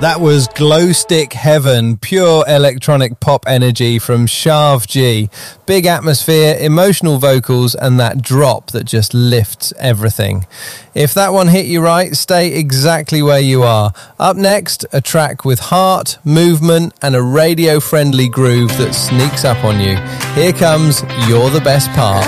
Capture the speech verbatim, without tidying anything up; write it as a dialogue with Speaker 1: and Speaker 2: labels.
Speaker 1: That was Glow Stick Heaven, pure electronic pop energy from Shav G. Big atmosphere, emotional vocals, and that drop that just lifts everything. If that one hit you right, stay exactly where you are. Up next, a track with heart, movement, and a radio-friendly groove that sneaks up on you. Here comes You're the Best Part.